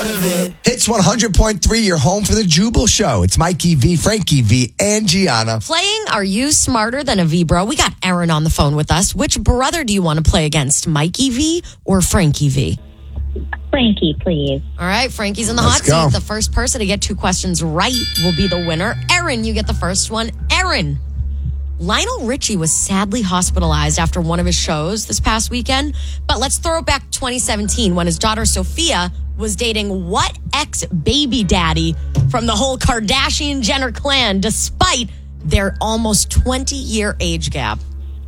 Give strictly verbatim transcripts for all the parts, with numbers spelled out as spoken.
part of it. Hits one hundred point three, you're home for the Jubal Show. It's Mikey V, Frankie V, and Gianna. Playing Are You Smarter Than a V-Bro? We got Aaron on the phone with us. Which brother do you want to play against, Mikey V or Frankie V? Frankie, please. All right, Frankie's in the Let's hot go. seat. The first person to get two questions right will be the winner. Aaron, you get the first one. Aaron, Lionel Richie was sadly hospitalized after one of his shows this past weekend. But let's throw it back to twenty seventeen when his daughter Sophia was dating what ex-baby daddy from the whole Kardashian-Jenner clan, despite their almost twenty-year age gap.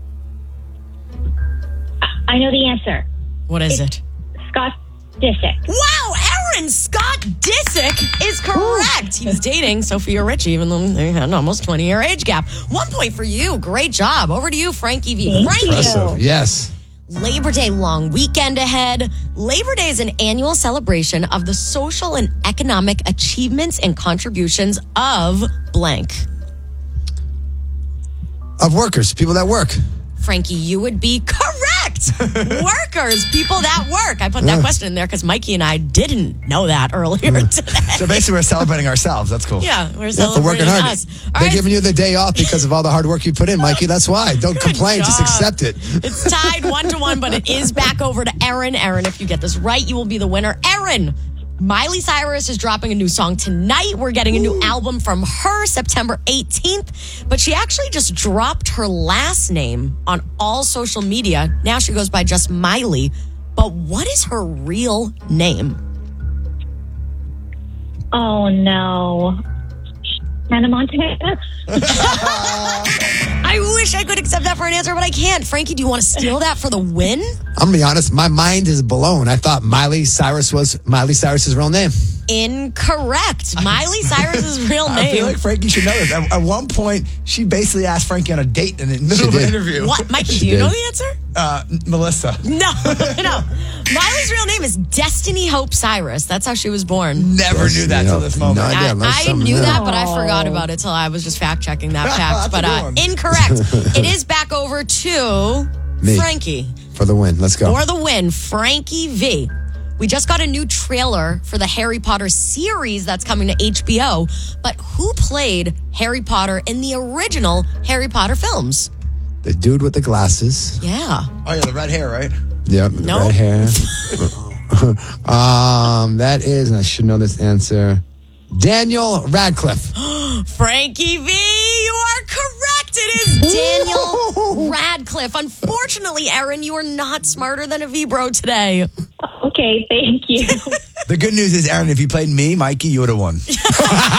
I know the answer. What is it? Scott Disick. Wow, Aaron, Scott Disick is correct. He was dating Sophia Richie, even though they had an almost twenty-year age gap. One point for you. Great job. Over to you, Frankie V. Thank Frankie. you. Impressive. Yes. Labor Day long weekend ahead. Labor Day is an annual celebration of the social and economic achievements and contributions of blank. Of workers, people that work. Frankie, you would be correct. Workers, people that work. I put that Yeah. question in there because Mikey and I didn't know that earlier today. So basically, we're celebrating ourselves. That's cool. Yeah, we're Yeah, for celebrating working hard. us. All They're right. giving you the day off because of all the hard work you put in, Mikey. That's why. Don't Good complain. Just job. accept it. It's tied one to one, but it is back over to Aaron. Aaron, if you get this right, you will be the winner. Aaron, Miley Cyrus is dropping a new song tonight. We're getting a new album from her September eighteenth, but she actually just dropped her last name on all social media. Now she goes by just Miley. But what is her real name? Oh, no. Hannah Montana? I wish I could accept that for an answer, but I can't. Frankie, do you want to steal that for the win? I'm going to be honest. My mind is blown. I thought Miley Cyrus was Miley Cyrus's real name. Incorrect. Miley Cyrus's real name. I feel like Frankie should know this. At, at one point, she basically asked Frankie on a date in the middle of an did. interview. What? Mikey, do you did. know the answer? Uh, Melissa. No, no. Miley's real name is Destiny Hope Cyrus. That's how she was born. Never Yes, knew that you till know, this moment. no idea. I, learned I something knew new. that, but I forgot Oh. about it till I was just fact checking that fact. That's but a good uh, one. incorrect. It is back over to Me. Frankie For the win. Let's go. for the win. Frankie V. We just got a new trailer for the Harry Potter series that's coming to H B O. But who played Harry Potter in the original Harry Potter films? The dude with the glasses. Yeah. Oh, yeah, the red hair, right? Yep. The Nope. red hair. um, that is, and I should know this answer, Daniel Radcliffe. Frankie V, you are correct. It is Daniel Radcliffe. Unfortunately, Aaron, you are not smarter than a V-bro today. Okay, thank you. The good news is, Aaron, if you played me, Mikey, you would have won.